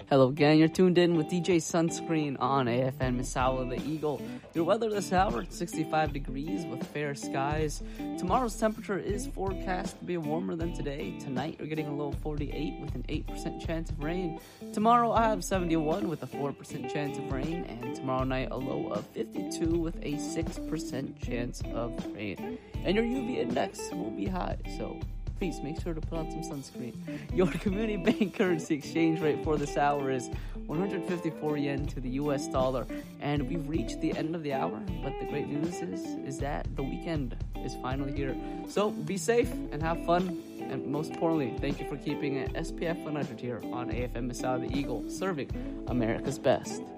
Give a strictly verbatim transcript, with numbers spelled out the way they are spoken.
Hello again, you're tuned in with D J Sunscreen on A F M Misawa the Eagle. Your weather this hour, sixty-five degrees with fair skies. Tomorrow's temperature is forecast to be warmer than today. Tonight you're getting a low of forty-eight with an eight percent chance of rain. Tomorrow I have seventy-one with a four percent chance of rain. And tomorrow night a low of fifty-two with a six percent chance of rain. And your U V index will be high, so please make sure to put on some sunscreen. Your community bank currency exchange rate for this hour is one hundred fifty-four yen to the U S dollar. And we've reached the end of the hour, but the great news is, is that the weekend is finally here. So be safe and have fun. And most importantly, thank you for keeping it S P F one hundred here on A F M Misawa the Eagle, serving America's best.